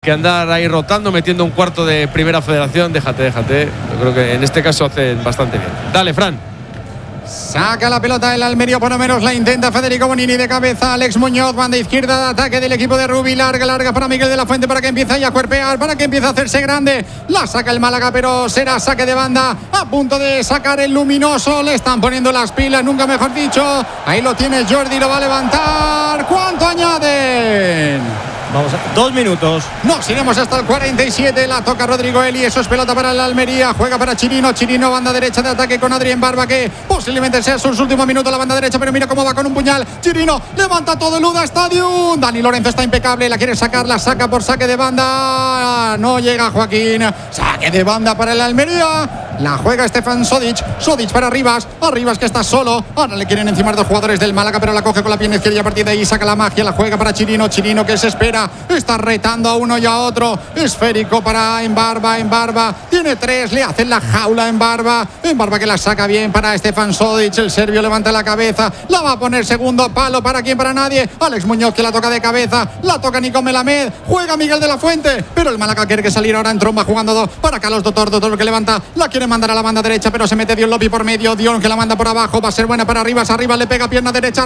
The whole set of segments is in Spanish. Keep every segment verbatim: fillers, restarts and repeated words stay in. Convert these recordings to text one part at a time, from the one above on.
que andar ahí rotando, metiendo un cuarto de primera federación. Déjate, déjate. Yo creo que en este caso hacen bastante bien. Dale, Fran. Saca la pelota el Almería, por lo menos la intenta Federico Bonini de cabeza. Alex Muñoz, banda izquierda de ataque del equipo de Rubí. Larga, larga para Miguel de la Fuente para que empiece a cuerpear, para que empiece a hacerse grande. La saca el Málaga, pero será saque de banda. A punto de sacar el Luminoso. Le están poniendo las pilas, nunca mejor dicho. Ahí lo tiene Jordi, lo va a levantar. ¿Cuánto añaden? Vamos a dos minutos. Nos iremos hasta el cuarenta y siete. La toca Rodrigo Eli. Eso es pelota para el Almería. Juega para Chirino. Chirino, banda derecha de ataque con Adrián Barba, que posiblemente sea sus últimos minutos la banda derecha. Pero mira cómo va con un puñal. Chirino levanta todo el Uda Stadium. Dani Lorenzo está impecable. La quiere sacar. La saca por saque de banda. No llega Joaquín. Saque de banda para el Almería. La juega Stefan Sodic. Sodic para Rivas. Arribas que está solo. Ahora le quieren encimar dos jugadores del Málaga, pero la coge con la pierna izquierda y a partir de ahí saca la magia. La juega para Chirino. Chirino que se espera. Está retando a uno y a otro. Esférico para Embarba. Embarba tiene tres. Le hacen la jaula en Barba. Embarba que la saca bien para Stefan Sodic. El serbio levanta la cabeza. La va a poner segundo palo. ¿Para quién? Para nadie. Alex Muñoz que la toca de cabeza. La toca Nico Melamed. Juega Miguel de la Fuente. Pero el Málaga quiere que salir ahora en tromba jugando dos para Carlos Dotor. Dotor que levanta. La quiere mandar a la banda derecha, pero se mete Dion Lopi por medio. Dion que la manda por abajo. Va a ser buena para Rivas. Arriba le pega pierna derecha.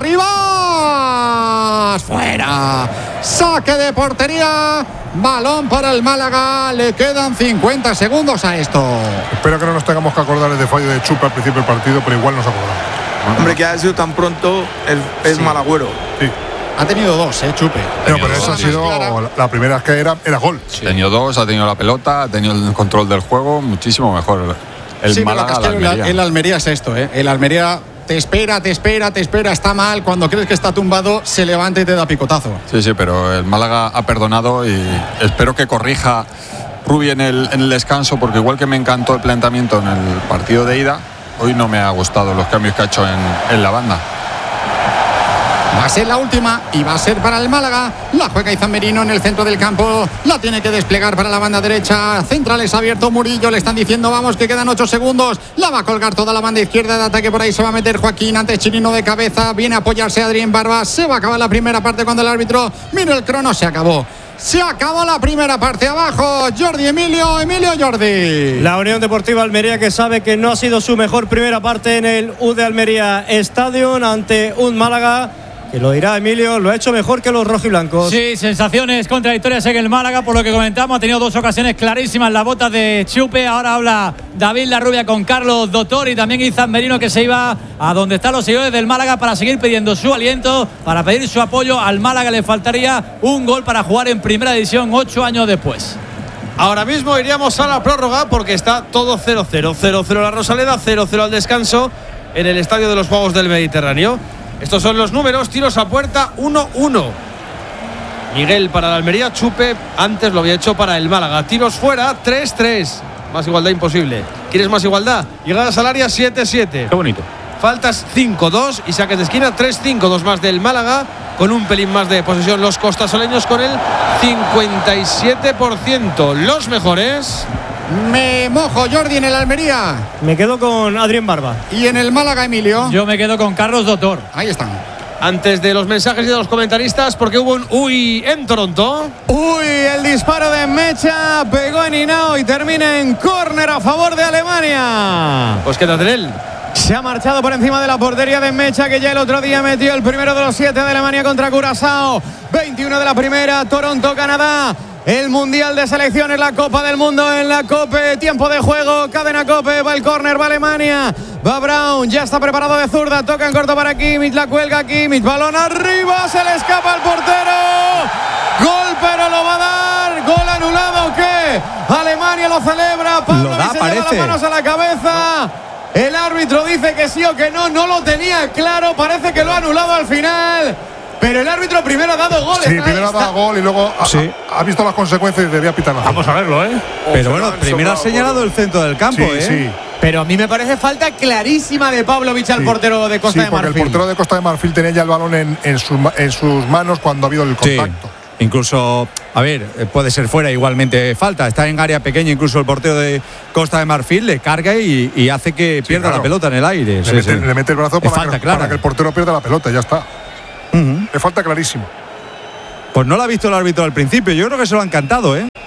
Rivas. Fuera. Saque de portería. Balón para el Málaga. Le quedan cincuenta segundos a esto. Espero que no nos tengamos que acordar de fallo de Chupe al principio del partido, pero igual nos acordamos. Hombre, que ha sido tan pronto es, es Sí. malagüero. Sí. Ha tenido dos, eh, Chupe. No, pero eso ha sido la, la primera que era, era gol. Sí. Ha tenido dos, ha tenido la pelota, ha tenido el control del juego, muchísimo mejor. El sí, Málaga, pero el el, Almería. el Almería es esto, ¿eh? El Almería te espera, te espera, te espera, está mal. Cuando crees que está tumbado, se levanta y te da picotazo. Sí, sí, pero el Málaga ha perdonado y espero que corrija Rubí en el, en el descanso, porque igual que me encantó el planteamiento en el partido de ida, hoy no me ha gustado los cambios que ha hecho en, en la banda. Va a ser la última y va a ser para el Málaga. La juega Izan Merino en el centro del campo. La tiene que desplegar para la banda derecha. Centrales abierto Murillo. Le están diciendo vamos que quedan ocho segundos. La va a colgar toda la banda izquierda de ataque. Por ahí se va a meter Joaquín. Antes Chirino de cabeza. Viene a apoyarse Adrián Barba. Se va a acabar la primera parte cuando el árbitro mira el crono. Se acabó. Se acabó la primera parte. Abajo Jordi Emilio. Emilio Jordi. La Unión Deportiva Almería, que sabe que no ha sido su mejor primera parte en el U de Almería Stadium ante un Málaga que, lo dirá Emilio, lo ha hecho mejor que los rojiblancos. Sí, sensaciones contradictorias en el Málaga, por lo que comentamos. Ha tenido dos ocasiones clarísimas las botas de Chupe. Ahora habla David Larrubia con Carlos Dotor y también Izan Merino, que se iba a donde están los seguidores del Málaga para seguir pidiendo su aliento, para pedir su apoyo. Al Málaga le faltaría un gol para jugar en primera división ocho años después. Ahora mismo iríamos a la prórroga porque está todo cero cero. cero cero la Rosaleda, cero cero al descanso en el Estadio de los Juegos del Mediterráneo. Estos son los números. Tiros a puerta uno uno. Miguel para la Almería, Chupe antes lo había hecho para el Málaga. Tiros fuera tres tres. Más igualdad imposible. ¿Quieres más igualdad? Llegadas al área siete siete. Qué bonito. Faltas cinco dos y saques de esquina tres cinco. Dos más del Málaga con un pelín más de posesión los costasoleños con el cincuenta y siete por ciento. Los mejores. Me mojo Jordi en el Almería. Me quedo con Adrián Barba. Y en el Málaga Emilio. Yo me quedo con Carlos Dotor. Ahí están. Antes de los mensajes y de los comentaristas, porque hubo un uy en Toronto. Uy, el disparo de Mecha pegó en Hinao y termina en córner a favor de Alemania. Pues quédate en él. Se ha marchado por encima de la portería de Mecha, que ya el otro día metió el primero de los siete de Alemania contra Curazao. veintiuno de la primera, Toronto, Canadá. El Mundial de Selecciones, la Copa del Mundo en la Cope. Tiempo de juego, cadena Cope, va el córner, va Alemania. Va Brown, ya está preparado de zurda, toca en corto para Kimmich, la cuelga Kimmich, balón arriba, se le escapa al portero. Gol, pero lo va a dar. Gol anulado, ¿qué? Alemania lo celebra, Pablo Lo da, se parece. lleva las manos a la cabeza. El árbitro dice que sí o que no, no lo tenía claro, parece que lo ha anulado al final. Pero el árbitro primero ha dado gol. Sí, está, primero ha está. dado gol y luego ha, Sí. ha visto las consecuencias y debía pitar. Vamos a verlo, ¿eh? Pero bueno, primero ha señalado el centro del campo, Sí, ¿eh? sí. Pero a mí me parece falta clarísima de Pavlovic al Sí. portero de Costa Sí, de porque Marfil. el portero de Costa de Marfil tenía ya el balón en, en, sus, ma- en sus manos cuando ha habido el Sí. contacto. Incluso, a ver, eh, puede ser fuera igualmente falta. Está en área pequeña, incluso el portero de Costa de Marfil le carga y, y hace que pierda claro. la pelota en el aire. Le, Sí, mete, sí. le mete el brazo Es para, falta que, clara. para que el portero pierda la pelota, ya está. Ujú. Le falta clarísimo. Pues no lo ha visto el árbitro al principio. Yo creo que se lo han cantado, ¿eh?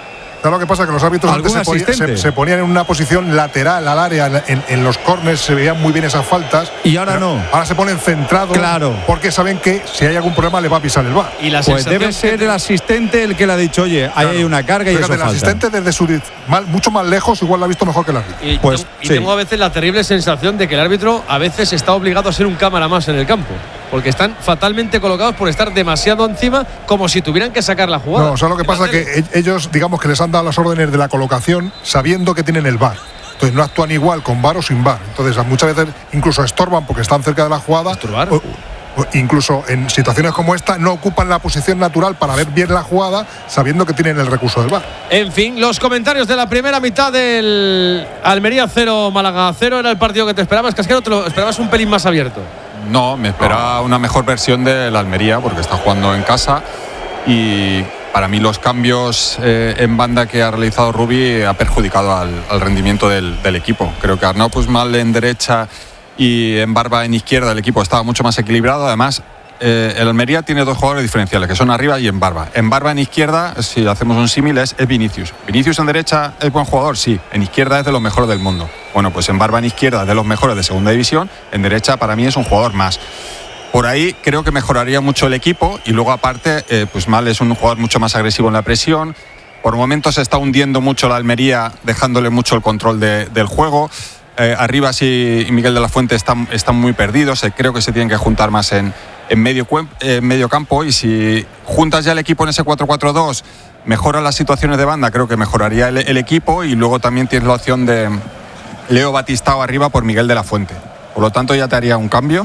¿Sabes lo que pasa? Que los árbitros antes se, ponía, se, se ponían en una posición lateral al área, en, en los córners se veían muy bien esas faltas. Y ahora no. Ahora se ponen centrados. Claro. Porque saben que si hay algún problema le va a pisar el V A R. Y la pues debe ser el asistente el que le ha dicho, oye, ahí claro. hay una carga y Fíjate, eso el falta. asistente desde su mal, mucho más lejos igual lo ha visto mejor que el árbitro. Y, pues, y sí. tengo a veces la terrible sensación de que el árbitro a veces está obligado a ser un cámara más en el campo. Porque están fatalmente colocados por estar demasiado encima, como si tuvieran que sacar la jugada. No, o sea, lo que pasa es que ellos, digamos que les han dado las órdenes de la colocación sabiendo que tienen el V A R. Entonces no actúan igual con V A R o sin V A R. Entonces muchas veces incluso estorban porque están cerca de la jugada. ¿Estorbar? O, o incluso en situaciones como esta no ocupan la posición natural para ver bien la jugada sabiendo que tienen el recurso del V A R. En fin, los comentarios de la primera mitad del Almería cero, Málaga cero. ¿Era el partido que te esperabas, Casquero? ¿Te lo esperabas un pelín más abierto? No, me esperaba una mejor versión de la Almería porque está jugando en casa y para mí los cambios eh, en banda que ha realizado Rubi ha perjudicado al, al rendimiento del, del equipo. Creo que Arnau Puigmal en derecha y en Barba en izquierda el equipo estaba mucho más equilibrado. Además, eh, el Almería tiene dos jugadores diferenciales, que son Arriba y en Barba. En Barba en izquierda, si hacemos un símil, es, es Vinicius. Vinicius en derecha es buen jugador, sí. En izquierda es de los mejores del mundo. Bueno, pues en Barba en izquierda es de los mejores de segunda división. En derecha para mí es un jugador más. Por ahí creo que mejoraría mucho el equipo y luego aparte, eh, pues Mal es un jugador mucho más agresivo en la presión. Por momentos se está hundiendo mucho la Almería, dejándole mucho el control de, del juego. Eh, Arribas y, y Miguel de la Fuente están, están muy perdidos. Eh, creo que se tienen que juntar más en, en medio, eh, medio campo y si juntas ya el equipo en ese cuatro cuatro dos, mejora las situaciones de banda, creo que mejoraría el, el equipo y luego también tienes la opción de Leo Batistao arriba por Miguel de la Fuente. Por lo tanto ya te haría un cambio.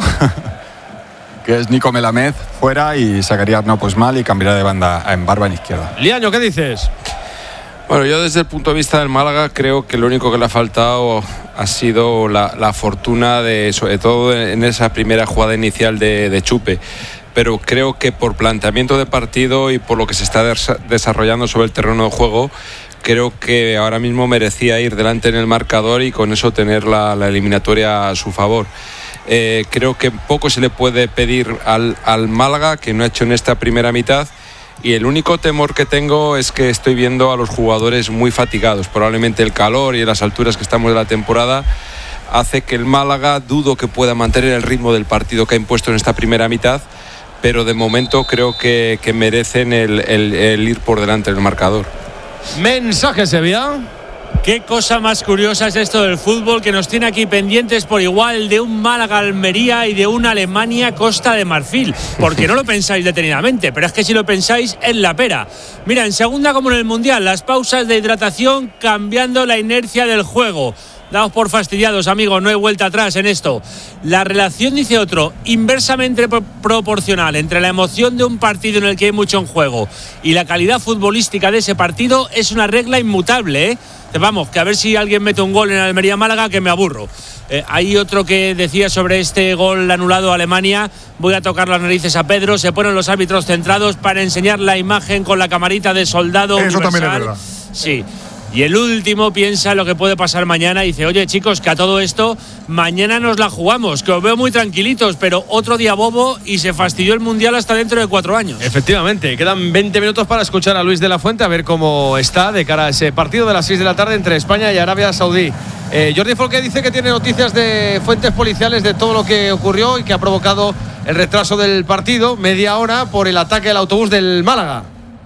Que es Nico Melamed fuera y sacaría a Arnau Puigmal y cambiaría de banda en Barba en izquierda. Liaño, ¿qué dices? Bueno, yo desde el punto de vista del Málaga creo que lo único que le ha faltado ha sido la, la fortuna de, sobre todo en esa primera jugada inicial de, de Chupe. Pero creo que por planteamiento de partido y por lo que se está desarrollando sobre el terreno de juego, creo que ahora mismo merecía ir delante en el marcador y con eso tener la, la eliminatoria a su favor. Eh, creo que poco se le puede pedir al, al Málaga, que no ha hecho en esta primera mitad, y el único temor que tengo es que estoy viendo a los jugadores muy fatigados. Probablemente el calor y las alturas que estamos de la temporada hace que el Málaga dudo que pueda mantener el ritmo del partido que ha impuesto en esta primera mitad, pero de momento creo que, que merecen el, el, el ir por delante del marcador. Mensaje, Sevilla. Qué cosa más curiosa es esto del fútbol, que nos tiene aquí pendientes por igual de un Málaga-Almería y de una Alemania-Costa de Marfil. Porque no lo pensáis detenidamente, pero es que si lo pensáis es la pera. Mira, en segunda como en el Mundial, las pausas de hidratación cambiando la inercia del juego. Daos por fastidiados, amigos, no hay vuelta atrás en esto. La relación, dice otro, inversamente pro- proporcional entre la emoción de un partido en el que hay mucho en juego y la calidad futbolística de ese partido es una regla inmutable, ¿eh? Vamos, que a ver si alguien mete un gol en Almería-Málaga, que me aburro. Eh, hay otro que decía sobre este gol anulado a Alemania: voy a tocar las narices a Pedro. Se ponen los árbitros centrados para enseñar la imagen con la camarita de soldado Eso universal. también es verdad. Sí. Y el último piensa en lo que puede pasar mañana y dice: oye, chicos, que a todo esto mañana nos la jugamos, que os veo muy tranquilitos, pero otro día bobo y se fastidió el Mundial hasta dentro de cuatro años. Efectivamente, quedan veinte minutos para escuchar a Luis de la Fuente, a ver cómo está de cara a ese partido de las seis de la tarde entre España y Arabia Saudí. Eh, Jordi Folqué dice que tiene noticias de fuentes policiales de todo lo que ocurrió y que ha provocado el retraso del partido, media hora, por el ataque al autobús del Málaga.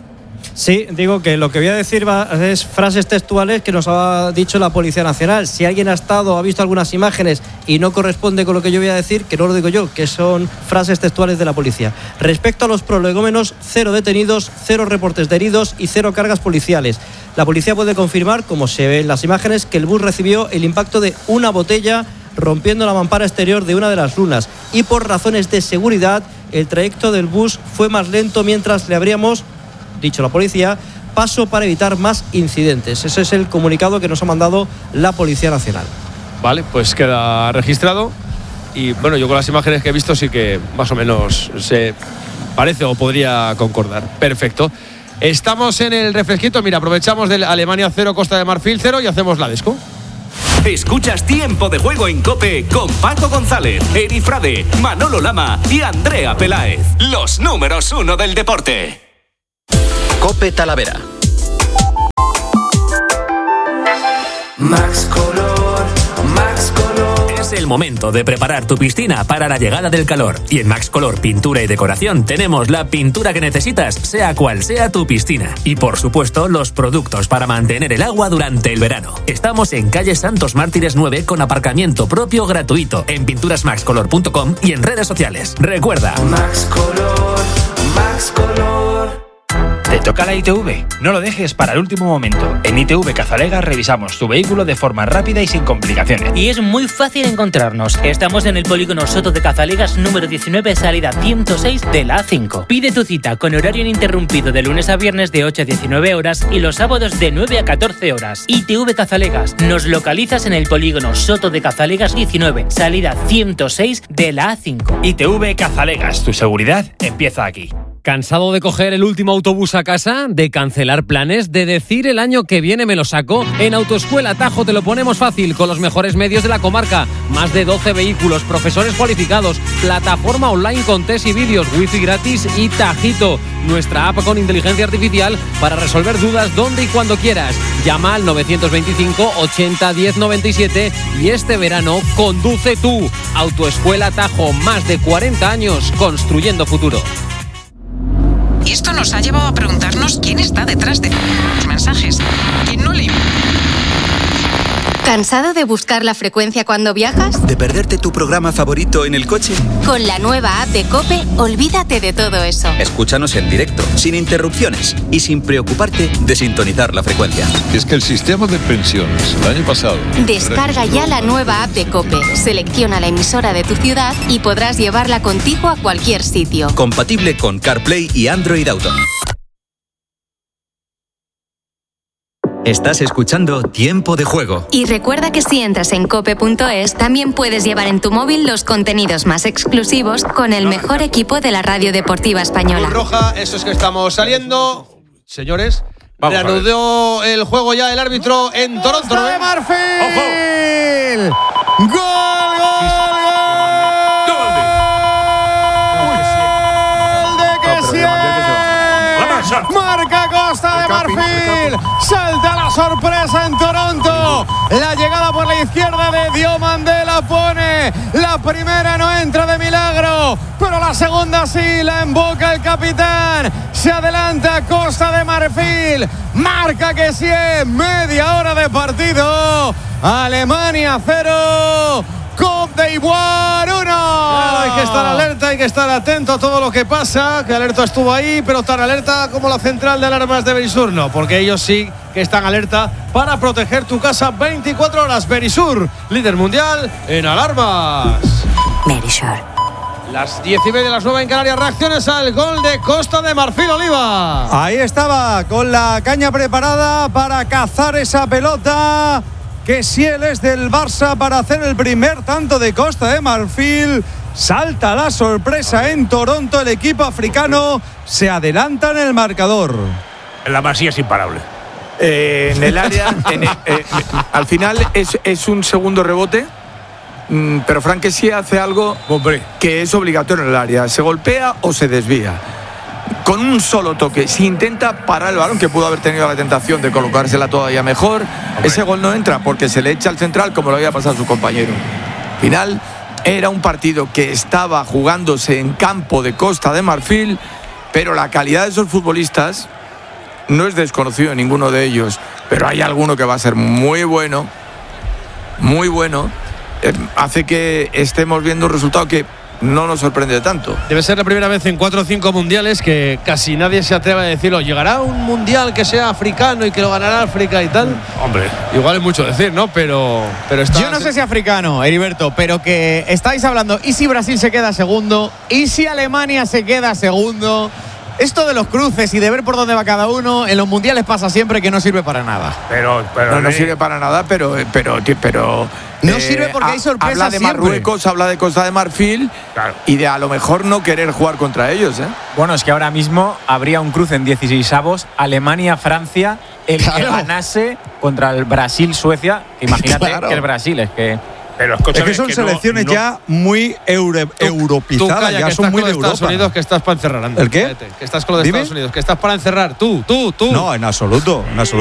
Sí, digo que lo que voy a decir va, es frases textuales que nos ha dicho la Policía Nacional. Si alguien ha estado, ha visto algunas imágenes y no corresponde con lo que yo voy a decir, que no lo digo yo, que son frases textuales de la policía. Respecto a los prolegómenos, cero detenidos, cero reportes de heridos y cero cargas policiales. La policía puede confirmar, como se ve en las imágenes, que el bus recibió el impacto de una botella rompiendo la mampara exterior de una de las lunas, y por razones de seguridad el trayecto del bus fue más lento mientras le abríamos, dicho la policía, paso para evitar más incidentes. Ese es el comunicado que nos ha mandado la Policía Nacional. Vale, pues queda registrado. Y bueno, yo con las imágenes que he visto sí que más o menos se parece o podría concordar. Perfecto. Estamos en el refresquito. Mira, aprovechamos del Alemania cero, Costa de Marfil cero y hacemos la desco. Escuchas Tiempo de Juego en COPE con Paco González, Eri Frade, Manolo Lama y Andrea Peláez. Los números uno del deporte. COPE Talavera. Max Color, Max Color. Es el momento de preparar tu piscina para la llegada del calor. Y en Max Color Pintura y Decoración tenemos la pintura que necesitas, sea cual sea tu piscina. Y por supuesto, los productos para mantener el agua durante el verano. Estamos en calle Santos Mártires nueve con aparcamiento propio gratuito en pinturas max color punto com y en redes sociales. Recuerda, Max Color, Max Color. Te toca la I T V. No lo dejes para el último momento. En I T V Cazalegas revisamos tu vehículo de forma rápida y sin complicaciones. Y es muy fácil encontrarnos. Estamos en el polígono Soto de Cazalegas número diecinueve, salida ciento seis de la A cinco. Pide tu cita con horario ininterrumpido de lunes a viernes de ocho a diecinueve horas y los sábados de nueve a catorce horas. I T V Cazalegas. Nos localizas en el polígono Soto de Cazalegas diecinueve, salida ciento seis de la A cinco. I T V Cazalegas. Tu seguridad empieza aquí. ¿Cansado de coger el último autobús a casa? ¿De cancelar planes? ¿De decir el año que viene me lo saco? En Autoescuela Tajo te lo ponemos fácil, con los mejores medios de la comarca. Más de doce vehículos, profesores cualificados, plataforma online con test y vídeos, wifi gratis y Tajito. Nuestra app con inteligencia artificial para resolver dudas donde y cuando quieras. Llama al nueve dos cinco, ochenta, diez, noventa y siete y este verano conduce tú. Autoescuela Tajo, más de cuarenta años construyendo futuro. Y esto nos ha llevado a preguntarnos quién está detrás de los mensajes. ¿Quién no le... ¿Cansado de buscar la frecuencia cuando viajas? ¿De perderte tu programa favorito en el coche? Con la nueva app de COPE, olvídate de todo eso. Escúchanos en directo, sin interrupciones y sin preocuparte de sintonizar la frecuencia. Es que el sistema de pensiones el año pasado... Descarga ya la nueva app de COPE, selecciona la emisora de tu ciudad y podrás llevarla contigo a cualquier sitio. Compatible con CarPlay y Android Auto. Estás escuchando Tiempo de Juego. Y recuerda que si entras en cope punto es, también puedes llevar en tu móvil los contenidos más exclusivos con el mejor equipo de la radio deportiva española. Roja, eso es que estamos saliendo. Señores, reanudó el juego ya el árbitro en Toronto. ¡Costa de Marfil! ¡Gol, gol, gol! ¡Gol de Kessié! Marca Costa de Marfil. Salta la sorpresa en Toronto. La llegada por la izquierda de Diomandé la pone. La primera no entra de milagro, pero la segunda sí, la emboca el capitán. Se adelanta Costa de Marfil. Marca Kessié. Media hora de partido. Alemania cero. Côte d'Ivoire uno. Claro, hay que estar alerta, hay que estar atento a todo lo que pasa. Que alerta estuvo ahí, pero tan alerta como la central de alarmas de Berisur no, porque ellos sí que están alerta para proteger tu casa veinticuatro horas. Berisur, líder mundial en alarmas. Berisur. Las diez y media, las nueve en Canarias. Reacciones al gol de Costa de Marfil, Oliva. Ahí estaba, con la caña preparada para cazar esa pelota. Que si él es del Barça para hacer el primer tanto de Costa de Marfil. Salta la sorpresa en Toronto. El equipo africano se adelanta en el marcador. La Masía es imparable. Eh, en el área, en el, eh, al final es, es un segundo rebote, mm, pero Franck Kessié hace algo Hombre. que es obligatorio en el área. Se golpea o se desvía. Con un solo toque, si intenta parar el balón, que pudo haber tenido la tentación de colocársela todavía mejor, Hombre. ese gol no entra porque se le echa al central como lo había pasado a su compañero. Al final era un partido que estaba jugándose en campo de Costa de Marfil, pero la calidad de esos futbolistas no es desconocido en ninguno de ellos, pero hay alguno que va a ser muy bueno, muy bueno, eh, hace que estemos viendo un resultado que no nos sorprende tanto. Debe ser la primera vez en cuatro o cinco mundiales que casi nadie se atreve a decirlo. ¿Llegará un mundial que sea africano y que lo ganará África y tal? Hombre, igual es mucho decir, ¿no? Pero, pero está... Yo no sé si africano, Heriberto, pero que estáis hablando, ¿y si Brasil se queda segundo? ¿Y si Alemania se queda segundo? Esto de los cruces y de ver por dónde va cada uno, en los mundiales pasa siempre que no sirve para nada. Pero, pero no, no sirve para nada, pero, pero, pero no eh, sirve porque hay sorpresas. Habla de siempre. Marruecos, habla de Costa de Marfil, claro. Y de a lo mejor no querer jugar contra ellos, ¿eh? Bueno, es que ahora mismo habría un cruce en dieciseisavos, Alemania-Francia, el claro. que ganase contra el Brasil-Suecia. Imagínate claro. que el Brasil es que. Pero es que son que selecciones no, no. ya muy euro, tú, europizadas, tú calla, ya son muy de Europa. Estados Unidos que estás para encerrar, Andrés. ¿El qué? Que estás con los de Estados Unidos, que estás para encerrar. Tú, tú, tú. No, en absoluto, en absoluto. Que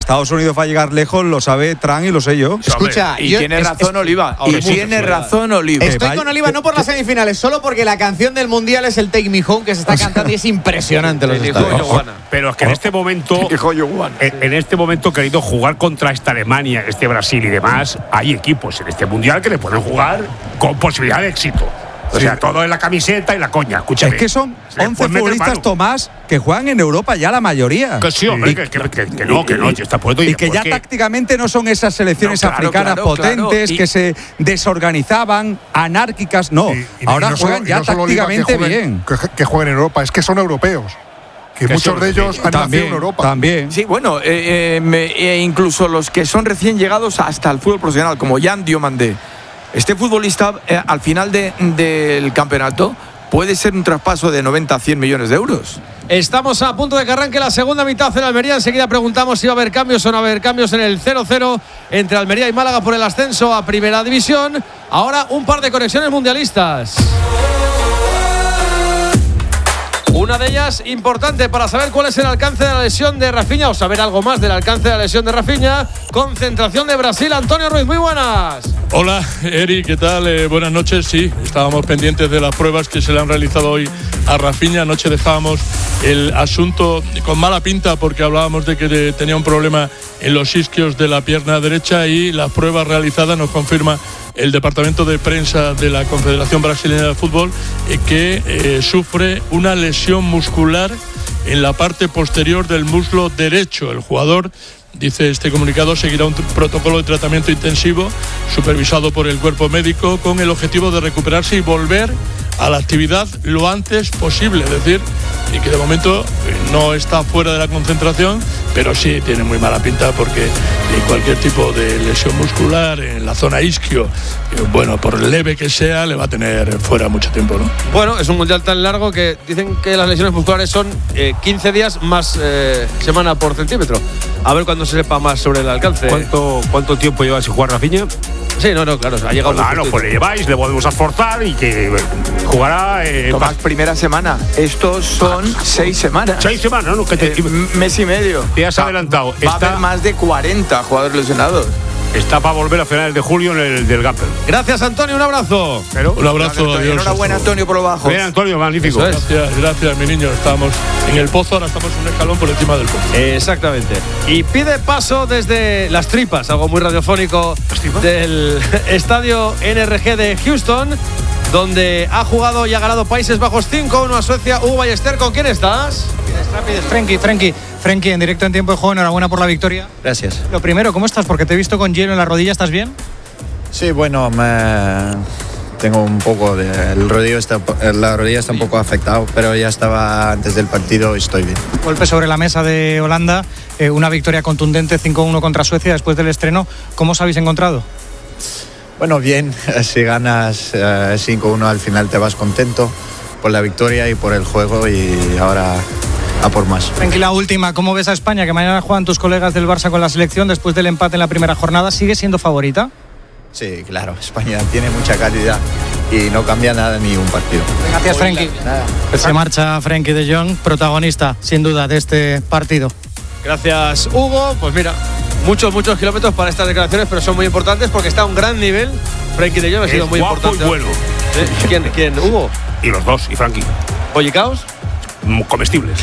Estados Unidos va a llegar lejos, lo sabe Tran y lo sé yo. Escucha, y yo, tiene es, razón es, Oliva. Y tiene razón Oliva. Estoy con Oliva no por las semifinales, solo porque la canción del mundial es el Take Me Home que se está cantando y es impresionante los estadios. Pero es que en este momento, en, en este momento, querido, jugar contra esta Alemania, este Brasil y demás, hay equipos en este mundial que le pueden jugar con posibilidad de éxito. O sea, sí. todo en la camiseta y la coña. Escúchame. Es que son once futbolistas, Tomás, que juegan en Europa ya la mayoría. Que sí, hombre, y, que, que, que, que no, que no, está puesto. Y, y que ya qué? tácticamente no son esas selecciones no, claro, africanas claro, potentes claro. Y, que se desorganizaban, anárquicas. No, y, y, ahora y no juegan solo, ya no tácticamente que jueguen, bien. Que, que jueguen en Europa, es que son europeos. Que, que muchos de ellos han también, nacido en Europa. También. Sí, bueno, eh, eh, eh, incluso los que son recién llegados hasta el fútbol profesional, como Jan Diomandé. Este futbolista, eh, al final de, del campeonato, puede ser un traspaso de noventa a cien millones de euros. Estamos a punto de que arranque la segunda mitad en Almería. Enseguida preguntamos si va a haber cambios o no va a haber cambios en el cero cero entre Almería y Málaga por el ascenso a Primera División. Ahora un par de conexiones mundialistas. Una de ellas importante para saber cuál es el alcance de la lesión de Rafinha o saber algo más del alcance de la lesión de Rafinha. Concentración de Brasil. Antonio Ruiz, muy buenas. Hola, Eri, ¿qué tal? Eh, buenas noches. Sí, estábamos pendientes de las pruebas que se le han realizado hoy a Rafinha. Anoche dejábamos el asunto con mala pinta porque hablábamos de que tenía un problema en los isquios de la pierna derecha y las pruebas realizadas nos confirma el departamento de prensa de la Confederación Brasileña de Fútbol eh, que eh, sufre una lesión muscular en la parte posterior del muslo derecho. El jugador, dice este comunicado, seguirá un protocolo de tratamiento intensivo supervisado por el cuerpo médico con el objetivo de recuperarse y volver a la actividad lo antes posible. Es decir, y que de momento no está fuera de la concentración, pero sí tiene muy mala pinta porque cualquier tipo de lesión muscular en la zona isquio, bueno, por leve que sea, le va a tener fuera mucho tiempo, ¿no? Bueno, es un mundial tan largo que dicen que las lesiones musculares son eh, quince días más eh, semana por centímetro. A ver cuando se sepa más sobre el alcance. ¿Cuánto, cuánto tiempo lleva sin jugar Rafinha? Sí, no, no, claro, ha llegado. Claro, pues le lleváis, le podemos esforzar y que jugará. Eh, Tomás, primera semana. Estos son ah, seis semanas. Seis semanas, ¿no? Que te, eh, mes y medio. Te has adelantado. Va Está, a haber más de cuarenta jugadores lesionados. Está para volver a finales de julio en el del Gamper. Gracias, Antonio, un abrazo. Pero, un abrazo, Antonio, adiós. Enhorabuena, Antonio, por lo bajo. Bien, Antonio, magnífico. Gracias, gracias, mi niño. Estamos en el pozo, ahora estamos un escalón por encima del pozo. Exactamente. Y pide paso desde las tripas, algo muy radiofónico, del estadio N R G de Houston, donde ha jugado y ha ganado Países Bajos cinco uno a Suecia. Hugo Ballester, ¿con quién estás? Rápido, Frenkie, Frenkie. Frenkie, en directo en tiempo de juego, enhorabuena por la victoria. Gracias. Lo primero, ¿cómo estás? Porque te he visto con hielo en la rodilla, ¿estás bien? Sí, bueno, me... tengo un poco de... El rodillo está... La rodilla está un poco afectado, pero ya estaba antes del partido y estoy bien. Golpe sobre la mesa de Holanda, eh, una victoria contundente cinco uno contra Suecia después del estreno. ¿Cómo os habéis encontrado? Bueno, bien, si ganas eh, cinco uno al final te vas contento por la victoria y por el juego y ahora a por más. Tranquila, última, ¿cómo ves a España? Que mañana juegan tus colegas del Barça con la selección después del empate en la primera jornada. ¿Sigue siendo favorita? Sí, claro, España tiene mucha calidad y no cambia nada ni un partido. Gracias, Frenkie. Se marcha Frenkie de Jong, protagonista, sin duda, de este partido. Gracias, Hugo. Pues mira, muchos, muchos kilómetros para estas declaraciones, pero son muy importantes porque está a un gran nivel. Frenkie de Jong ha sido es muy guapo importante. Y bueno. ¿Eh? ¿Quién, ¿Quién? ¿Hugo? Y los dos, y Frenkie. ¿Pollicaos? Comestibles.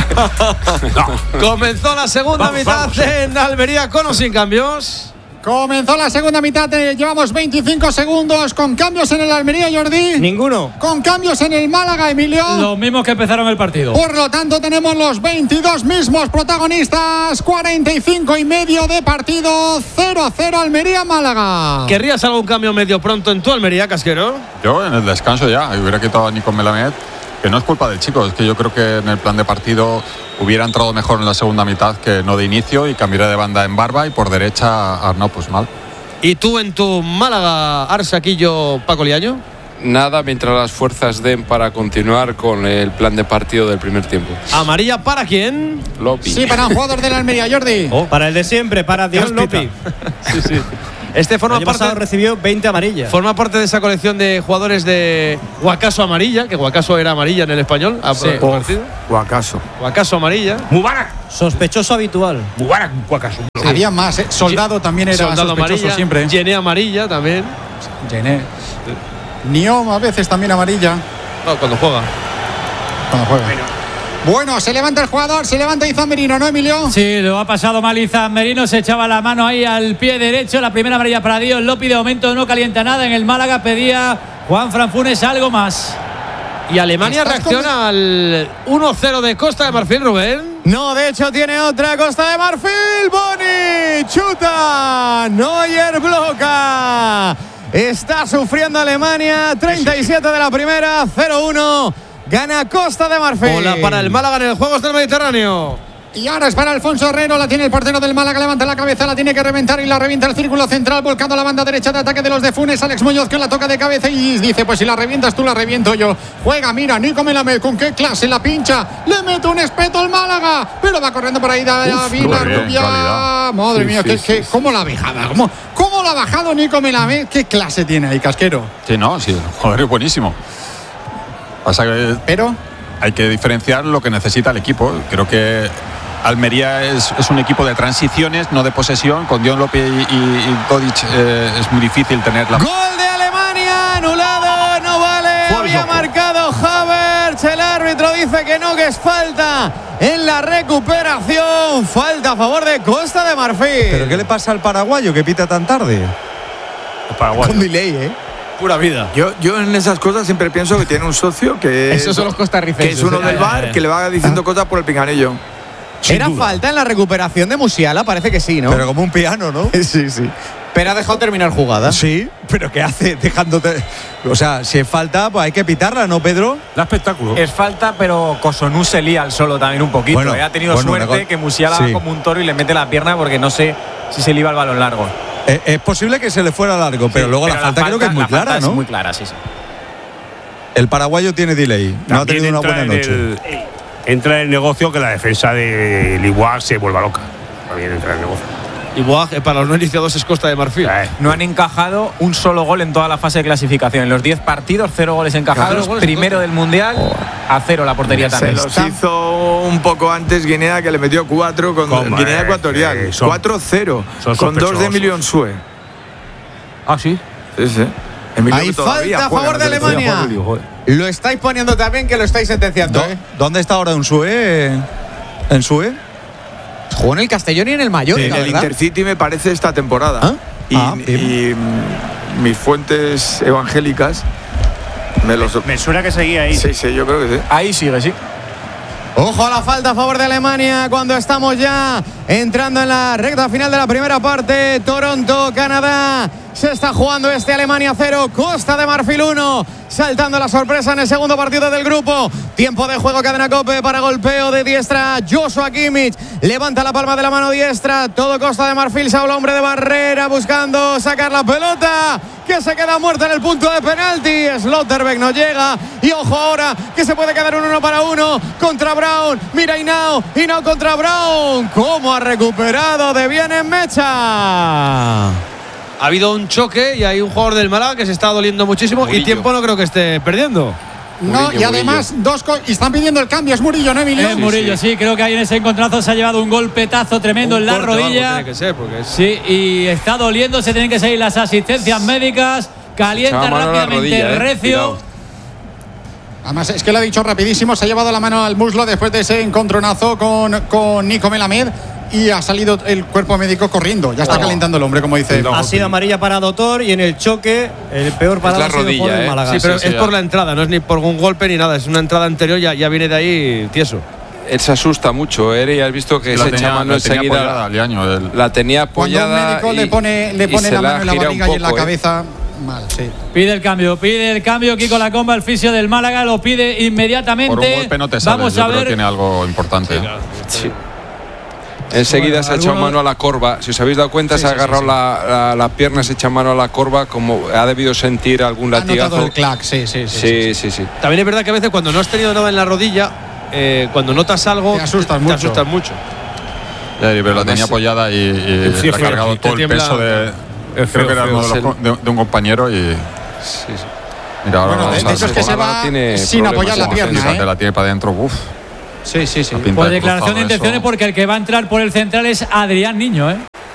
No. Comenzó la segunda vamos, mitad vamos. en Almería con o sin cambios. Comenzó la segunda mitad, eh, llevamos veinticinco segundos con cambios en el Almería, Jordi. Ninguno. Con cambios en el Málaga, Emilio. Los mismos que empezaron el partido. Por lo tanto, tenemos los veintidós mismos protagonistas. cuarenta y cinco y medio de partido. cero a cero Almería-Málaga. ¿Querrías algún cambio medio pronto en tu Almería, Casquero? Yo en el descanso ya. Hubiera quitado a Nico Melamed. Que no es culpa del chico, es que yo creo que en el plan de partido hubiera entrado mejor en la segunda mitad que no de inicio y cambiaría de banda en Barba y por derecha Arnau pues mal. ¿Y tú en tu Málaga, Arsaquillo, Paco Liaño? Nada, mientras las fuerzas den para continuar con el plan de partido del primer tiempo. ¿Amarilla para quién? Lopi. Sí, para un jugador de la Almería, Jordi. Oh, para el de siempre, para Dios Lopi. Sí, sí. Este forma el año parte pasado recibió veinte amarillas. Forma parte de esa colección de jugadores de Guacaso amarilla, que Guacaso era amarilla en el español. Sí. Uf, Guacaso. Guacaso amarilla. Mubarak. Sospechoso habitual. Mubarak, Guacaso. Había más, ¿eh? Soldado también era Soldado sospechoso amarilla, siempre. Gené amarilla también. Gené. Niom a veces también amarilla. No, cuando juega. Cuando juega. Bueno, se levanta el jugador, se levanta Izan Merino, ¿no, Emilio? Sí, lo ha pasado mal Izan Merino, se echaba la mano ahí al pie derecho, la primera amarilla para Dios López, de momento no calienta nada, en el Málaga pedía Juan Franfunes algo más. Y Alemania reacciona al uno cero de Costa de Marfil, Rubén. No, de hecho tiene otra Costa de Marfil, Boni, chuta, Neuer bloca. Está sufriendo Alemania, treinta y siete de la primera, cero uno. Gana Costa de Marfil. Bola para el Málaga en el Juegos del Mediterráneo. Y ahora es para Alfonso Herrero, la tiene el portero del Málaga, levanta la cabeza, la tiene que reventar y la revienta el círculo central, volcando la banda derecha de ataque de los de Funes. Alex Muñoz que la toca de cabeza y dice, pues si la revientas tú, la reviento yo. Juega, mira, Nico Melamed, con qué clase la pincha, le mete un espeto al Málaga, pero va corriendo por ahí David Rubia. Madre sí, mía, sí, que, sí, que, sí. ¿cómo la ha bajado? ¿Cómo, ¿Cómo la ha bajado Nico Melamed? ¿Qué clase tiene ahí, Casquero? Sí, no, sí, joder, es buenísimo. Pasa que pero hay que diferenciar lo que necesita el equipo. Creo que Almería es, es un equipo de transiciones, no de posesión. Con Dion López y, y, y Todic eh, es muy difícil tener la... Gol de Alemania, anulado, no vale. Había marcado Havertz, el árbitro dice que no, que es falta en la recuperación. Falta a favor de Costa de Marfil. ¿Pero qué le pasa al paraguayo que pita tan tarde? El paraguayo. Con delay, ¿eh? Pura vida. Yo, yo en esas cosas siempre pienso que tiene un socio que Esos es, son los costarricenses. que es uno eh. del bar que le va diciendo cosas por el pinganillo. Era falta en la recuperación de Musiala, parece que sí, ¿no? Pero como un piano, ¿no? Sí, sí. Pero ha dejado terminar jugada. Sí, pero ¿qué hace dejándote? O sea, si es falta, pues hay que pitarla, ¿no, Pedro? Da espectáculo. Es falta, pero Kosunu se lía al solo también un poquito. Bueno, eh. Ha tenido bueno, suerte una co- que Musiala sí. va como un toro y le mete la pierna porque no sé si se le iba el balón largo. Es, es posible que se le fuera largo, pero Sí, luego pero la, falta creo que es muy la falta clara, es ¿no? muy clara, sí, sí. El paraguayo tiene delay, no ha También tenido una entra buena en noche. el- entra en el negocio que la defensa de Liguá se vuelva loca. También entra en el negocio. Y Boag, eh, para los no iniciados es Costa de Marfil. Eh, No han encajado un solo gol en toda la fase de clasificación. En los diez partidos, cero goles encajados. Cero goles Primero del Mundial, a cero la portería Se también. los hizo un poco antes Guinea, que le metió cuatro con ¿Cómo Guinea es? Ecuatorial. Eh, son- cuatro cero. son Con dos de sospechosos. Emilio Nsue. Ah, sí. Sí, sí. Emilio Hay que todavía falta a juega favor de en la selección. Alemania. Lo estáis poniendo también, que lo estáis sentenciando, ¿Dó- ¿eh? ¿Dónde está ahora Ensue? ¿Ensue? Jugó en el Castellón y en el Mallorca, En el ¿verdad? Intercity me parece esta temporada. ¿Ah? Y, Ah, bien. y, mm, mis fuentes evangélicas me los... Me suena que seguía ahí. Sí, sí, yo creo que sí. Ahí sigue, sí. Ojo a la falta a favor de Alemania cuando estamos ya entrando en la recta final de la primera parte. Toronto, Canadá. Se está jugando este Alemania cero, Costa de Marfil uno. Saltando la sorpresa en el segundo partido del grupo. Tiempo de juego, cadena Cope para golpeo de diestra. Joshua Kimmich levanta la palma de la mano diestra. Todo Costa de Marfil, se habla hombre de barrera buscando sacar la pelota, que se queda muerta en el punto de penalti. Slotterbeck no llega. Y ojo ahora que se puede quedar un uno para uno contra Brown. Mira Hinao, Hinao contra Brown. ¿Cómo ha recuperado de bien en Mecha? Ha habido un choque y hay un jugador del Málaga que se está doliendo muchísimo. Murillo. Y tiempo no creo que esté perdiendo. No, Murillo, y además, dos co- y están pidiendo el cambio. Es Murillo, ¿no, Emilio? Es Murillo, sí, creo que ahí en ese encontrazo se ha llevado un golpetazo tremendo Un en la corte o algo rodilla. tiene que ser, porque es- Sí, y está doliendo, se tienen que seguir las asistencias médicas. Calienta Echaba mano a la rápidamente rodilla, el eh, recio. cuidado. Además, es que lo ha dicho rapidísimo. Se ha llevado la mano al muslo después de ese encontronazo con, con Nico Melamed. Y ha salido el cuerpo médico corriendo. Ya está No. calentando el hombre, como dice. No. Ha sido amarilla para Dotor y en el choque el peor parado la ha sido el rodilla, jugador del eh. Málaga. Sí, pero sí, es sí, por ya. la entrada, no es ni por un golpe ni nada. Es una entrada anterior, ya, ya viene de ahí tieso. Él se asusta mucho, ¿eh? Y has visto que la se tenía, echa mano la tenía enseguida. apoyada, Liaño, el- La tenía Cuando un apoyada. médico y, le pone, le y pone se la mano en la gira un barriga y en la poco, ¿eh? cabeza, mal, sí. Pide el cambio, pide el cambio. Kiko Lacomba, el fisio del Málaga, lo pide inmediatamente. Por un golpe no te sales. Vamos Yo a creo ver. que tiene algo importante. ¿eh? Sí. Enseguida Bueno, se ha echado alguno- mano a la corva. Si os habéis dado cuenta, Sí, se ha sí, sí, agarrado sí. La, la, la pierna, se echa mano a la corva, como ha debido sentir algún Ha notado latigazo. el clac, sí, sí, sí. Sí, sí, sí. También es verdad que a veces cuando no has tenido nada en la rodilla, eh, cuando notas algo, Te asustas te mucho. asustas mucho. Ya, pero la Además, tenía apoyada y, y sí, le ha feo, cargado te todo el tiembla. peso de. Es Creo feo, que era feo, uno de, es los- de- de un compañero y. Sí, sí. Mira, ahora Bueno, vamos de a hecho es que se Málaga va tiene sin problemas apoyar la en pierna, Fíjate, ¿eh? la tiene para adentro. Uf. Sí, sí, sí. La pinta Por de declaración cruzado de intenciones, eso. porque el que va a entrar por el central es Adrián Niño, ¿eh?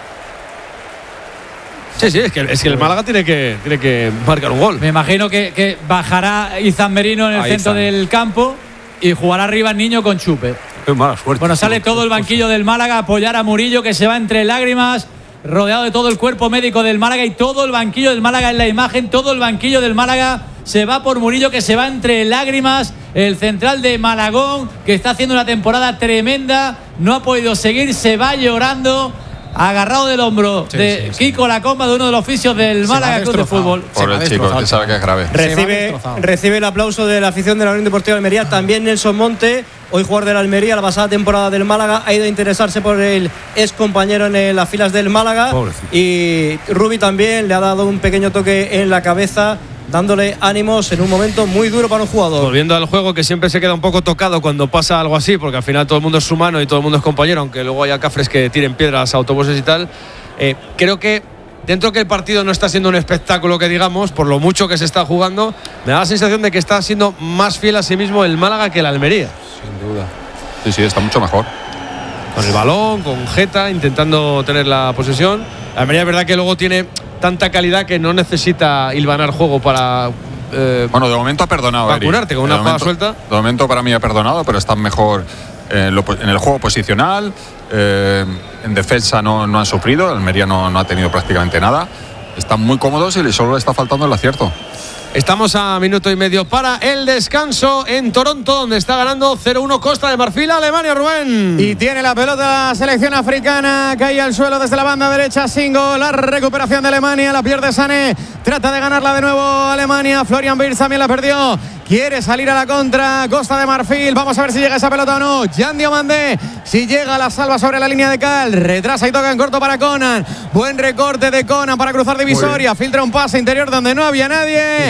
Sí, sí, es que, es que el Málaga tiene que, tiene que marcar un gol. Me imagino que, que bajará Izan Merino en el Ahí centro está. del campo y jugará arriba el niño con Chupe. Qué mala suerte. Bueno, sale todo el banquillo del Málaga a apoyar a Murillo, que se va entre lágrimas, rodeado de todo el cuerpo médico del Málaga, y todo el banquillo del Málaga en la imagen, todo el banquillo del Málaga se va por Murillo, que se va entre lágrimas. El central de Malagón, que está haciendo una temporada tremenda, no ha podido seguir, se va llorando, agarrado del hombro Sí, de sí, sí. Kiko Lacomba, de uno de los oficios del Se Málaga va Club de destrozado. Fútbol. Por el chico, que sabe que es grave. Recibe, recibe el aplauso de la afición de la Unión Deportiva de Almería. También Nelson Monte, hoy jugador de la Almería, la pasada temporada del Málaga, ha ido a interesarse por el ex compañero en las filas del Málaga. Pobrecito. Y Rubi también le ha dado un pequeño toque en la cabeza, dándole ánimos en un momento muy duro para un jugador. Volviendo al juego, que siempre se queda un poco tocado cuando pasa algo así, porque al final todo el mundo es humano y todo el mundo es compañero, aunque luego haya cafres que tiren piedras a autobuses y tal. Eh, creo que dentro que el partido no está siendo un espectáculo, que digamos, por lo mucho que se está jugando, me da la sensación de que está siendo más fiel a sí mismo el Málaga que el Almería. Sin duda. Sí, sí, está mucho mejor. Con el balón, con Jeta, intentando tener la posesión. La Almería es verdad que luego tiene tanta calidad que no necesita hilvanar juego para eh, Bueno, de momento ha perdonado. vacunarte Eri. con una De jugada momento- suelta. De momento para mí ha perdonado, pero están mejor en, lo- en el juego posicional. eh, en defensa no, no han sufrido. Almería no, no ha tenido prácticamente nada. Están muy cómodos y solo le está faltando el acierto. Estamos a minuto y medio para el descanso en Toronto, donde está ganando cero uno Costa de Marfil a Alemania, Rubén. Y tiene la pelota la selección africana, cae al suelo desde la banda derecha, Singo, la recuperación de Alemania, la pierde Sané, trata de ganarla de nuevo Alemania, Florian Wirtz también la perdió, quiere salir a la contra, Costa de Marfil, vamos a ver si llega esa pelota o no, Jan Diomandé, si llega la salva sobre la línea de cal, retrasa y toca en corto para Conan, buen recorte de Conan para cruzar divisoria, filtra un pase interior donde no había nadie.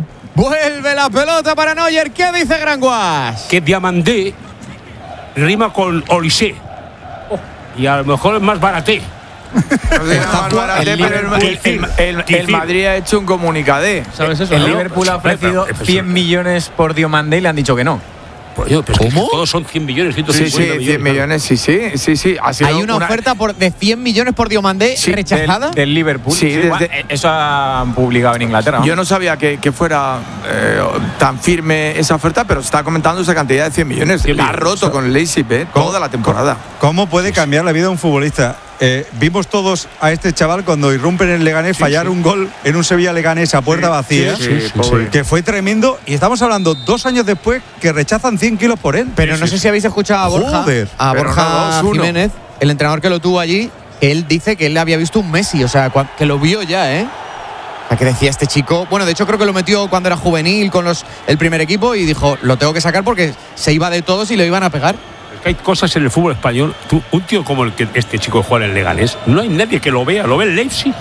Vuelve la pelota para Neuer. ¿Qué dice Granguas? Que Diamandé rima con Olysée. Y a lo mejor es más baraté. El, el, el, el, el Madrid ha hecho un comunicadé. ¿Sabes eso? El no? Liverpool ha ofrecido cien millones por Diomandé y le han dicho que no. Pues yo, pues ¿cómo? Todos son cien millones, ciento Sí, cincuenta sí, cien millones, sí, sí, sí, sí. Ha sido Hay una, oferta por, de cien millones por Diomandé Sí, rechazada. Del, del Liverpool. Sí, desde- Bueno, eso han publicado en Inglaterra, ¿no? Yo no sabía que, que fuera eh, tan firme esa oferta, pero se está comentando esa cantidad de cien millones. La ha roto con el Leipzig, ¿eh? Toda la temporada. ¿Cómo puede cambiar la vida de un futbolista? Eh, vimos todos a este chaval cuando irrumpe en el Leganés Sí, fallar sí. un gol en un Sevilla Leganés a puerta Sí, vacía, sí, sí, sí, pobre. que fue tremendo. Y estamos hablando dos años después que rechazan cien kilos por él. Pero no sé si habéis escuchado a Borja, Joder. a Pero Borja no, dos uno. Jiménez, el entrenador que lo tuvo allí. Él dice que él le había visto un Messi, o sea, cua- que lo vio ya, ¿eh? O sea, que decía este chico. Bueno, de hecho, creo que lo metió cuando era juvenil con los, el primer equipo y dijo: lo tengo que sacar porque se iba de todos y lo iban a pegar. Es que hay cosas en el fútbol español. Tú, un tío como el que este chico juega en el Leganés, no hay nadie que lo vea. Lo ve el Leipzig.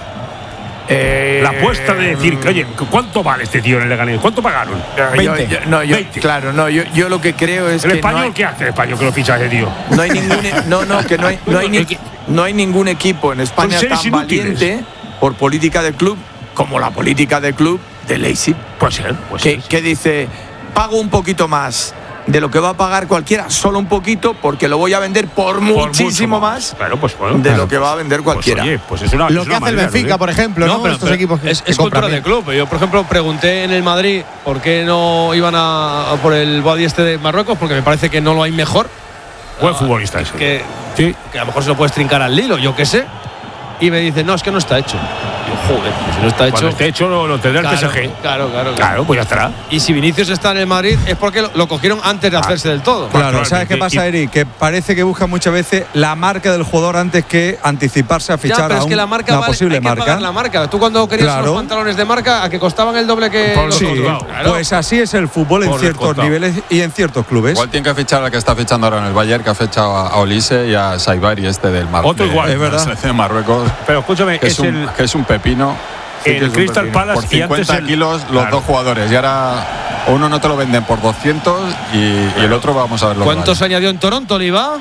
Eh, La apuesta de decir, que, oye, ¿cuánto vale este tío en el Leganés? ¿Cuánto pagaron? yo- yo- no, yo- veinte. claro, no, yo, yo lo que creo es ¿El que español no hay, qué hace el español que lo ficha ese tío? no hay ningún e- no, no, que no hay, no hay, ni- no hay ningún equipo en España Son seres tan inútiles. valiente por política del club como la política del club de Leipzig. Puede ser, puede que, ser. que dice, pago un poquito más de lo que va a pagar cualquiera, solo un poquito, porque lo voy a vender por, Por muchísimo mucho más Claro, pues bueno. de claro. lo que va a vender Pues, cualquiera. oye, pues es una, Lo es que una hace el manera, Benfica, ¿no? por ejemplo, ¿no? pero, Estos pero equipos que, es, que es compran cultura de bien. club. Yo, por ejemplo, pregunté en el Madrid por qué no iban a, a por el Boadi este de Marruecos, porque me parece que no lo hay mejor. Buen futbolista ese. Que, Sí. que a lo mejor se lo puedes trincar al Lilo, yo qué sé. Y me dice, no, es que no está hecho. Yo, joder, pues si no está hecho. Cuando esté hecho lo, lo tendrá el Claro, P S G. Claro, claro, Claro, pues ya estará. Y si Vinicius está en el Madrid es porque lo, lo cogieron antes de hacerse del todo. Claro, ¿sabes qué y- pasa, y- Eric? Que parece que busca muchas veces la marca del jugador antes que anticiparse a Ya, fichar pero a es que un- la marca una vale, posible hay que marca. pagar la marca. Tú cuando querías Claro. unos pantalones de marca, a que costaban el doble que Por los Sí, otros. Claro. pues así es el fútbol en Por ciertos descontado. niveles y en ciertos clubes. Igual tiene que fichar al que está fichando ahora en el Bayern, que ha fichado a, a Olise y a Saibari, este del Mar Otro de- igual. de Es verdad. la selección de Marruecos. Pero escúchame, Que es, es, un, el, que es un pepino. Sí, que el es un Crystal pepino. Palace Por y antes cincuenta el- kilos los Claro. dos jugadores. Y ahora uno no te lo venden por doscientos y, y el otro vamos a ver lo que ¿Cuántos vale. añadió en Toronto, Oliva?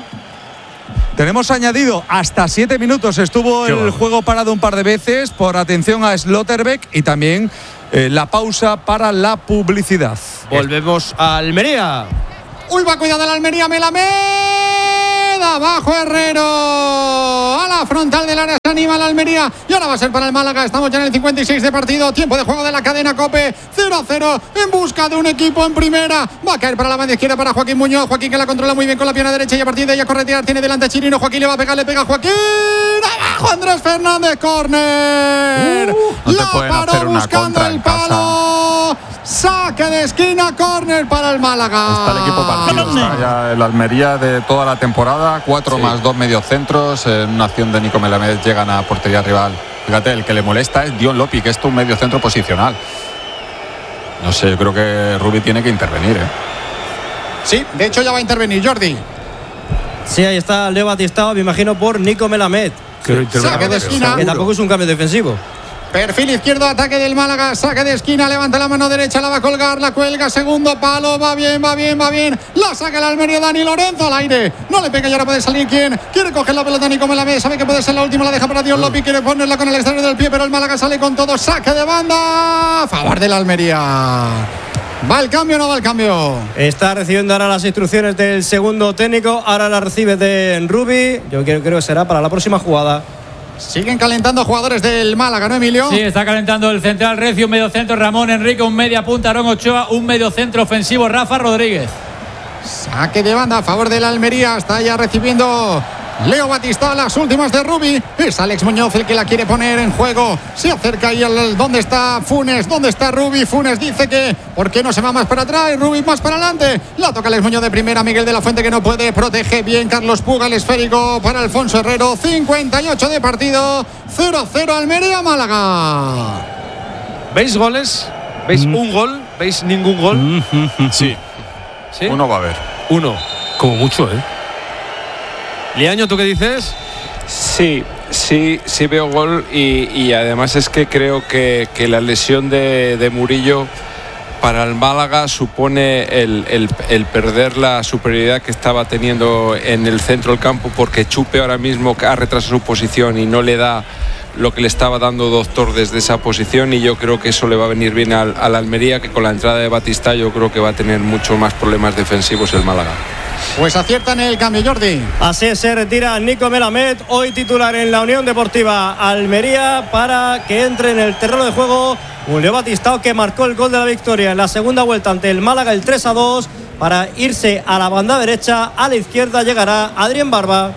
Tenemos añadido hasta siete minutos. Estuvo Qué el bueno. juego parado un par de veces por atención a Slotterbeck y también eh, la pausa para la publicidad. Volvemos a Almería. Uy, va, cuidado de la Almería, Melamed. queda abajo Herrero. A la frontal del área se anima la Almería. Y ahora va a ser para el Málaga. Estamos ya en el cincuenta y seis de partido. Tiempo de juego de la cadena COPE. cero a cero en busca de un equipo en primera. Va a caer para la banda izquierda para Joaquín Muñoz. Joaquín que la controla muy bien con la pierna derecha y a partir de ella corretear. Tiene delante a Chirino. Joaquín le va a pegar, le pega a Joaquín. Abajo Andrés Fernández, córner. Uh, no la te paró hacer una buscando el palo. Saque de esquina, córner para el Málaga. Está el equipo partido. Está ya el Almería de toda la temporada. Cuatro sí. más dos mediocentros. En una acción de Nico Melamed llegan a portería rival. Fíjate, el que le molesta es Dion Lopi, que es un mediocentro posicional. No sé, yo creo que Rubi tiene que intervenir, ¿eh? Sí, de hecho ya va a intervenir Jordi. Sí, ahí está Leo Batistao, me imagino por Nico Melamed. Que, saque de esquina. Que tampoco es un cambio defensivo. Perfil izquierdo, ataque del Málaga, saque de esquina, levanta la mano derecha, la va a colgar, la cuelga, segundo palo, va bien, va bien, va bien, la saca el Almería, Dani Lorenzo al aire, no le pega y ahora puede salir quien, quiere coger la pelota Nico Melamed, sabe que puede ser la última, la deja para Dion Lopi, quiere ponerla con el exterior del pie, pero el Málaga sale con todo, saque de banda, a favor del Almería. ¿Va el cambio o no va el cambio? Está recibiendo ahora las instrucciones del segundo técnico, ahora las recibe de Rubi, yo creo, creo que será para la próxima jugada. Siguen calentando jugadores del Málaga, ¿no, Emilio? Sí, está calentando el central Recio, un medio centro Ramón Enrique, un media punta Aaron Ochoa, un medio centro ofensivo Rafa Rodríguez. Saque de banda a favor del Almería, está ya recibiendo Leo Batistao, las últimas de Rubi. Es Alex Muñoz el que la quiere poner en juego. Se acerca ahí al ¿dónde está Funes? ¿Dónde está Rubi? Funes dice que ¿por qué no se va más para atrás? Rubi más para adelante. La toca Alex Muñoz de primera. Miguel de la Fuente que no puede. Protege bien Carlos Puga. El esférico para Alfonso Herrero. cincuenta y ocho de partido. cero a cero Almería Málaga. ¿Veis goles? ¿Veis mm. un gol? ¿Veis ningún gol? Mm-hmm. Sí. ¿Sí? Uno va a haber. Uno. Como mucho, ¿eh? Liaño, ¿tú qué dices? Sí, sí, sí veo gol y, y además es que creo que, que la lesión de, de Murillo para el Málaga supone el, el, el perder la superioridad que estaba teniendo en el centro del campo, porque Chupe ahora mismo ha retrasado su posición y no le da lo que le estaba dando Doctor desde esa posición, y yo creo que eso le va a venir bien al, al Almería, que con la entrada de Batistao yo creo que va a tener muchos más problemas defensivos el Málaga. Pues aciertan el cambio, Jordi. Así se retira Nico Melamed, hoy titular en la Unión Deportiva Almería, para que entre en el terreno de juego un Leo Batistao que marcó el gol de la victoria en la segunda vuelta ante el Málaga, el tres a dos, para irse a la banda derecha. A la izquierda llegará Adrián Barba.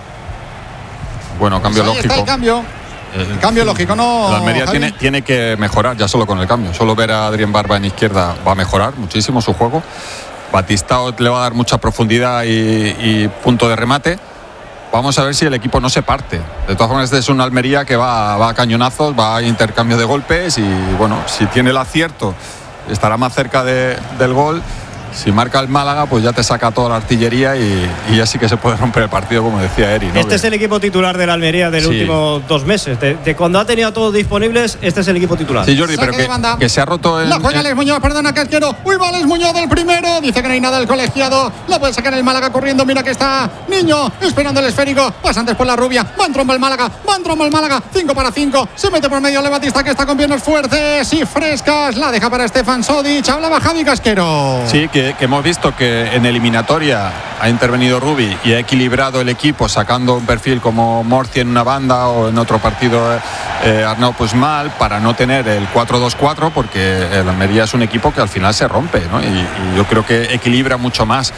Bueno, cambio pues ahí lógico. Está el cambio. El cambio lógico, ¿no? La Almería tiene, tiene que mejorar ya solo con el cambio. Solo ver a Adrián Barba en izquierda va a mejorar muchísimo su juego. Batistao le va a dar mucha profundidad y, y punto de remate. Vamos a ver si el equipo no se parte. De todas formas, este es una Almería que va, va a cañonazos, va a intercambio de golpes y, bueno, si tiene el acierto, estará más cerca de, del gol. Si marca el Málaga, pues ya te saca toda la artillería y, y ya sí que se puede romper el partido, como decía Eri, ¿no? Este es el equipo titular de la Almería del sí. último dos meses. De, de cuando ha tenido a todos disponibles, este es el equipo titular. Sí, Jordi, pero que, que se ha roto el... La juega Alex Muñoz, perdona, Casquero. Uy, va Alex Muñoz del primero. Dice que no hay nada el colegiado. La puede sacar el Málaga corriendo. Mira que está Niño esperando el esférico. Pasa antes por la rubia. Va en tromba el Málaga. Va en tromba el Málaga. cinco para cinco. Se mete por medio Leo Batistao, que está con piernas fuertes y frescas. La deja para Stefan Sodic. Hablaba Javi Casquero. Sí, que, que hemos visto que que en eliminatoria ha intervenido Rubi y ha equilibrado el equipo sacando un perfil como Morci en una banda o en otro partido eh, Arnau Puigmal para no tener el cuatro dos cuatro, porque el Almería es un equipo que al final se rompe, ¿no? y, y yo creo que equilibra mucho más.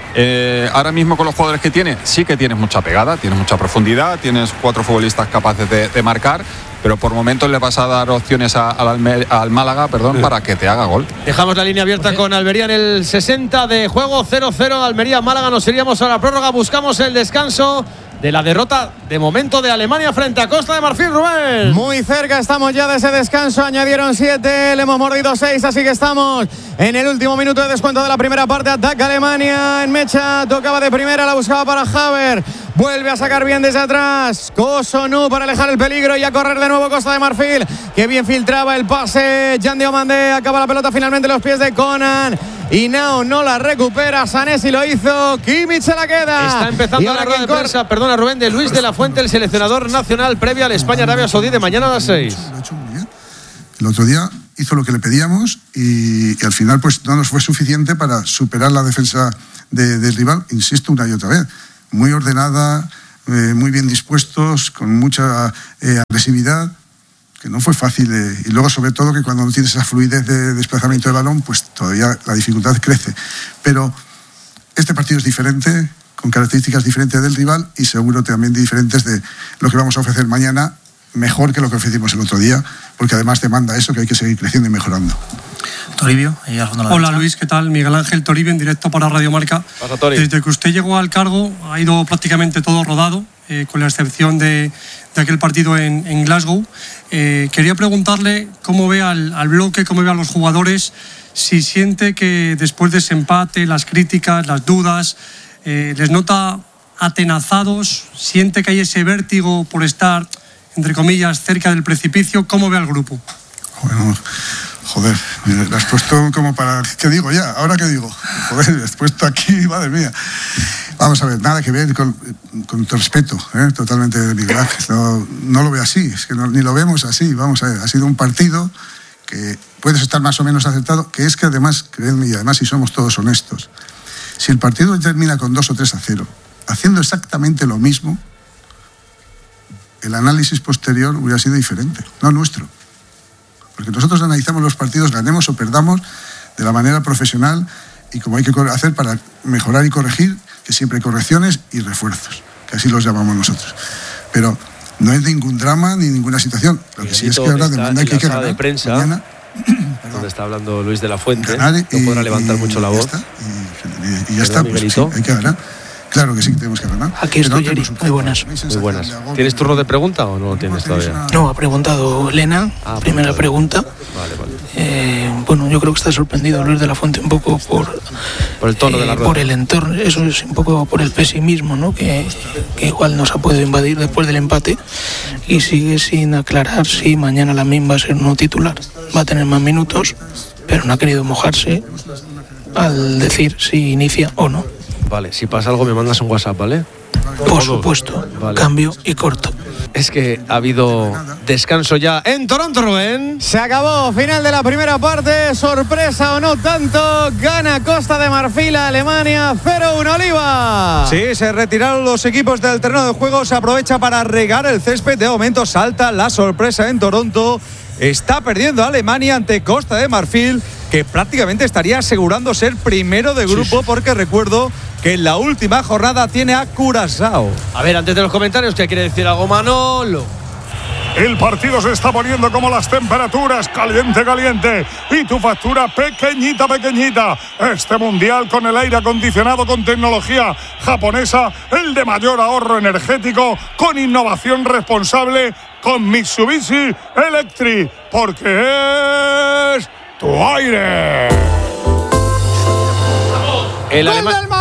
Eh, ahora mismo con los jugadores que tiene, sí que tienes mucha pegada, tienes mucha profundidad, tienes cuatro futbolistas capaces de, de marcar, pero por momentos le vas a dar opciones a, a Almer, al Málaga, perdón, para que te haga gol. Dejamos la línea abierta con Almería en el sesenta de juego, cero cero Almería-Málaga. Nos iríamos a la prórroga, buscamos el descanso de la derrota de momento de Alemania frente a Costa de Marfil, Rubén. Muy cerca estamos ya de ese descanso, añadieron siete, le hemos mordido seis, así que estamos en el último minuto de descuento de la primera parte. Ataca Alemania en mecha, tocaba de primera, la buscaba para Haver, vuelve a sacar bien desde atrás Kosonu para alejar el peligro y a correr de nuevo Costa de Marfil, que bien filtraba el pase. Jan Diomandé acaba la pelota finalmente en los pies de Conan y Nao no la recupera. Sanesi lo hizo, Kimmich se la queda. Está empezando la rueda de prensa, perdona Rubén, de Luis de la Fuente, el seleccionador nacional previo al España-Arabia Saudí de mañana a las seis. Lo ha hecho muy bien. El otro día hizo lo que le pedíamos y, y al final pues no nos fue suficiente para superar la defensa de, del rival, insisto una y otra vez. muy ordenada, eh, muy bien dispuestos, con mucha eh, agresividad, que no fue fácil. Eh, y luego, sobre todo, que cuando no tienes esa fluidez de desplazamiento del balón, pues todavía la dificultad crece. Pero este partido es diferente, con características diferentes del rival y seguro también diferentes de lo que vamos a ofrecer mañana, mejor que lo que ofrecimos el otro día, porque además demanda eso, que hay que seguir creciendo y mejorando. Toribio, ahí al fondo de la Hola derecha. Luis, ¿qué tal? Miguel Ángel Toribio, en directo para Radio Marca. Pasa, Tori. Desde que usted llegó al cargo ha ido prácticamente todo rodado, eh, con la excepción de, de aquel partido en, en Glasgow. Eh, quería preguntarle cómo ve al, al bloque, cómo ve a los jugadores, si siente que después de ese empate, las críticas, las dudas, eh, les nota atenazados, siente que hay ese vértigo por estar, entre comillas, cerca del precipicio. ¿Cómo ve al grupo? Bueno, joder, me has puesto como para... ¿Qué digo ya? ¿Ahora qué digo? Joder, me has puesto aquí, madre mía. Vamos a ver, nada que ver con, con tu respeto, ¿eh? Totalmente, Miguel Ángel. No, no lo veo así, es que no, ni lo vemos así. Vamos a ver, ha sido un partido que puedes estar más o menos acertado, que es que además, créanme, y además si somos todos honestos, si el partido termina con dos o tres a cero, haciendo exactamente lo mismo, el análisis posterior hubiera sido diferente, no nuestro. Porque nosotros analizamos los partidos, ganemos o perdamos, de la manera profesional y como hay que hacer para mejorar y corregir, que siempre hay correcciones y refuerzos, que así los llamamos nosotros. Pero no es ningún drama ni ninguna situación. Lo que sí es que ahora demanda que hay que ganar. De prensa, mañana, donde está hablando Luis de la Fuente, ganar y, no podrá levantar y, mucho la y voz. Ya está, y, y ya está, pues sí, hay que ganar. Claro que sí que tenemos que ganar. Aquí estoy, Yeri. Muy buenas. Muy buenas. ¿Tienes turno de pregunta o no lo tienes todavía? No, ha preguntado Elena, Ah, primera pues, pregunta. Vale, vale. Eh, bueno, yo creo que está sorprendido Luis de la Fuente un poco por, por el tono eh, de la rueda. por el entorno, eso es un poco por el pesimismo, ¿no? que, que igual nos ha podido invadir después del empate y sigue sin aclarar si mañana Lamine va a ser no titular. Va a tener más minutos, pero no ha querido mojarse al decir si inicia o no. Vale, si pasa algo me mandas un WhatsApp, ¿vale? Por supuesto, Vale. cambio y corto. Es que ha habido descanso ya en Toronto, Rubén. Se acabó, final de la primera parte, sorpresa o no tanto, gana Costa de Marfil a Alemania, cero uno Oliva. Sí, se retiraron los equipos del terreno de juego, se aprovecha para regar el césped, de momento salta la sorpresa en Toronto. Está perdiendo Alemania ante Costa de Marfil, que prácticamente estaría asegurando ser primero de grupo, porque recuerdo que en la última jornada tiene a Curazao. A ver, antes de los comentarios, ¿qué quiere decir algo Manolo? El partido se está poniendo como las temperaturas, caliente, caliente. Y tu factura pequeñita, pequeñita. Este mundial con el aire acondicionado con tecnología japonesa, el de mayor ahorro energético, con innovación responsable, con Mitsubishi Electric. Porque es tu aire. El alemán.